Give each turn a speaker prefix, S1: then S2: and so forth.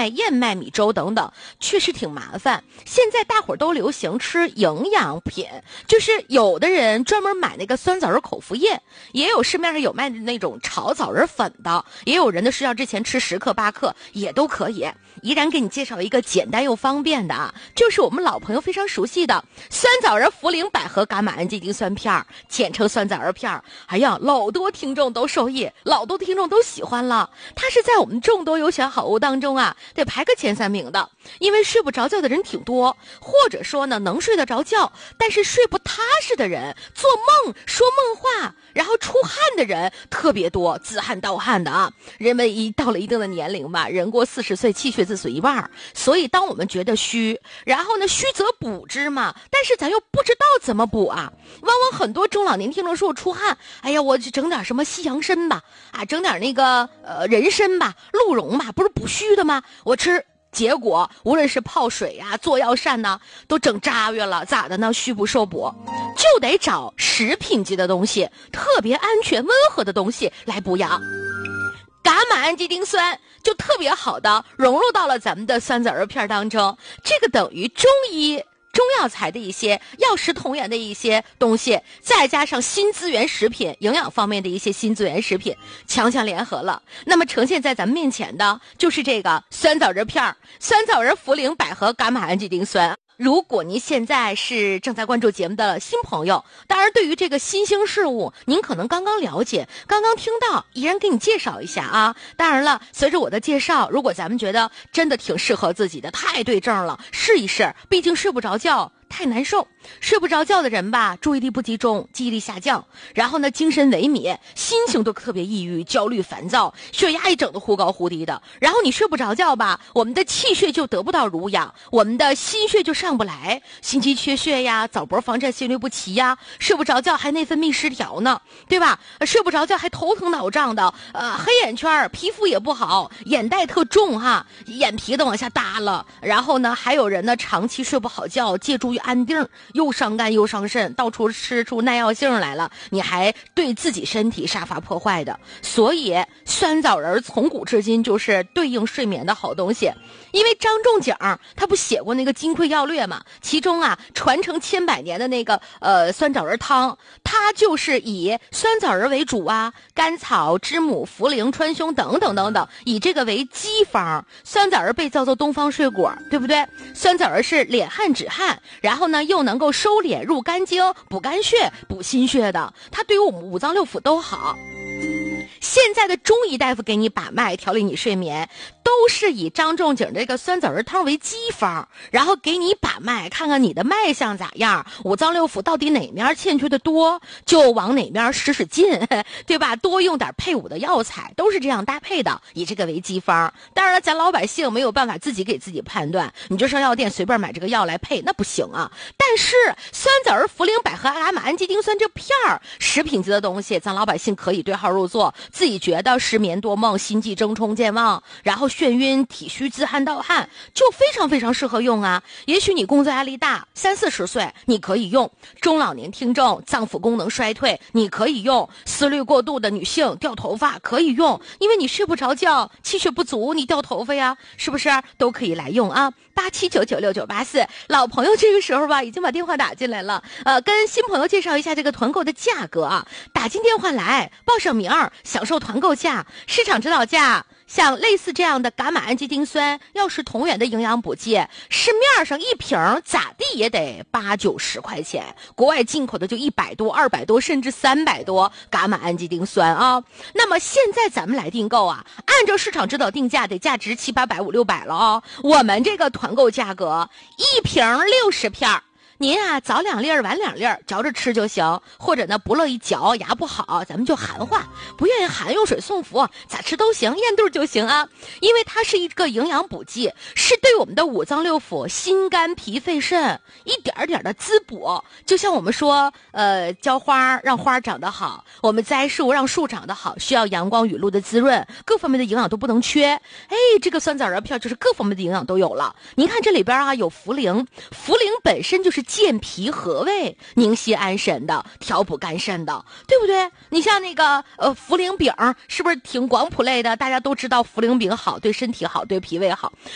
S1: 燕麦米粥等等，确实挺麻烦。现在大伙儿都流行吃营养品，就是有的人专门买那个酸枣仁口服液，也有市面上有卖的那种炒枣仁粉的，也有人的睡觉之前吃10克8克也都可以。依然给你介绍一个简单又方便的啊，就是我们老朋友非常熟悉的酸枣仁茯苓百合伽马氨基丁酸片，简称酸枣仁片。哎呀，老多听众都受益，老多听众都喜欢了。它是在我们众多有选好物当中啊，得排个前3名的。因为睡不着觉的人挺多，或者说呢能睡得着觉，但是睡不踏实的人，做梦说梦话，然后出汗的人特别多，自汗盗汗的啊。人们到了一定的年龄嘛，人过40岁，气血自损一半，所以当我们觉得虚，然后呢虚则补之嘛，但是咱又不知道怎么补啊。往往很多中老年听众说我出汗，哎呀，我就整点什么西洋参吧，啊，整点那个人参吧，鹿茸吧，不是补虚的吗？我吃。结果无论是泡水呀、做药膳呐，都整扎月了，咋的呢？虚不受补，就得找食品级的东西，特别安全温和的东西来补养。伽马氨基丁酸就特别好的融入到了咱们的酸枣仁片当中，这个等于中医中药材的一些药食同源的一些东西，再加上新资源食品，营养方面的一些新资源食品强强联合了。那么呈现在咱们面前的就是这个酸枣仁片，酸枣仁茯苓百合伽马氨基丁酸。如果您现在是正在关注节目的新朋友，当然对于这个新兴事物您可能刚刚了解，刚刚听到，依然给你介绍一下啊。当然了，随着我的介绍，如果咱们觉得真的挺适合自己的，太对症了，试一试，毕竟睡不着觉太难受，睡不着觉的人吧，注意力不集中，记忆力下降，然后呢精神萎靡，心情都特别抑郁、焦虑、烦躁，血压一整的忽高忽低的。然后你睡不着觉吧，我们的气血就得不到濡养，我们的心血就上不来，心肌缺血呀，早搏房颤心律不齐呀，睡不着觉还内分泌失调呢，对吧？睡不着觉还头疼脑胀的，黑眼圈，皮肤也不好，眼袋特重哈，眼皮子往下耷了。然后呢，还有人呢长期睡不好觉，借助于安定，又伤肝又伤肾，到处吃出耐药性来了，你还对自己身体杀伐破坏的。所以酸枣仁从古至今就是对应睡眠的好东西。因为张仲景他不写过那个金匮要略嘛，其中啊传承千百年的那个酸枣仁汤，它就是以酸枣仁为主啊，甘草、知母、茯苓、川芎等等等等，以这个为基方。酸枣仁被叫做东方睡果，对不对？酸枣仁是敛汗止汗，然后呢又能够收敛入肝经，补肝血、补心血的，它对于我们五脏六腑都好。现在的中医大夫给你把脉调理你睡眠，都是以张仲景这个酸枣仁汤为基方，然后给你把脉，看看你的脉象咋样，五脏六腑到底哪面欠缺的多，就往哪面使劲，对吧？多用点配伍的药材，都是这样搭配的，以这个为基方。当然了，咱老百姓没有办法自己给自己判断，你就上药店随便买这个药来配，那不行啊。但是酸枣仁茯苓百合伽马氨基丁酸这片儿，食品级的东西，咱老百姓可以对号入座，自己觉得失眠多梦、心悸怔冲健忘，然后眩晕、体虚、自汗盗汗，就非常非常适合用啊。也许你工作压力大，30、40岁你可以用；中老年听众脏腑功能衰退你可以用；思虑过度的女性掉头发可以用，因为你睡不着觉，气血不足，你掉头发呀，是不是都可以来用啊？87996984，老朋友这个时候吧，已经把电话打进来了。跟新朋友介绍一下这个团购的价格啊，打进电话来，报上名儿，享受团购价，市场指导价。像类似这样的伽马氨基丁酸、药食同源的营养补剂，市面上一瓶咋地也得80、90块钱，国外进口的就100多、200多，甚至300多伽马氨基丁酸啊。那么现在咱们来订购啊，按照市场指导定价得价值700、800、500、600了哦。我们这个团购价格，一瓶60片。您啊，早2粒晚2粒，嚼着吃就行。或者呢，不乐意嚼，牙不好，咱们就含化；不愿意含，用水送服，咋吃都行，咽肚就行啊。因为它是一个营养补剂，是对我们的五脏六腑、心肝脾肺肾一点点的滋补。就像我们说，浇花让花长得好，我们栽树让树长得好，需要阳光雨露的滋润，各方面的营养都不能缺。哎，这个酸枣仁片就是各方面的营养都有了。您看这里边啊，有茯苓，茯苓本身就是健脾和胃、宁心安神的，调补肝肾的，对不对？你像那个茯苓饼，是不是挺广谱类的？大家都知道茯苓饼好，对身体好，对脾胃好。